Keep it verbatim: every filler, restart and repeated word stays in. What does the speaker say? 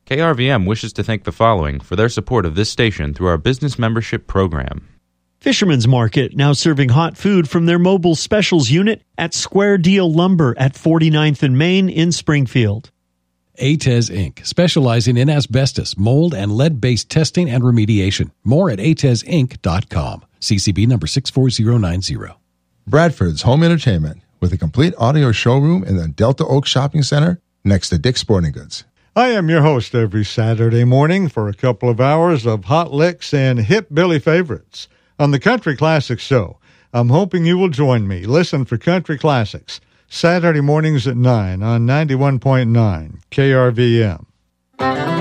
K R V M wishes to thank the following for their support of this station through our business membership program. Fisherman's Market, now serving hot food from their mobile specials unit at Square Deal Lumber at forty-ninth and Main in Springfield. A T E S Incorporated, specializing in asbestos, mold, and lead-based testing and remediation. More at A T E S inc dot com. C C B number six four zero nine zero. Bradford's Home Entertainment, with a complete audio showroom in the Delta Oak Shopping Center next to Dick's Sporting Goods. I am your host every Saturday morning for a couple of hours of hot licks and hip Billy favorites on the Country Classics Show. I'm hoping you will join me. Listen for Country Classics, Saturday mornings at nine on ninety-one point nine K R V M.